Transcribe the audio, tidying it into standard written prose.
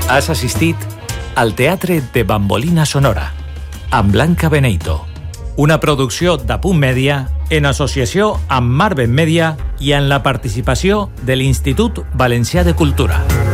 Has assistit al Teatre de Bambolina Sonora amb Blanca Beneito, una producció d'Apunt Mèdia en associació amb Marven Mèdia i en la participació de l'Institut Valencià de Cultura.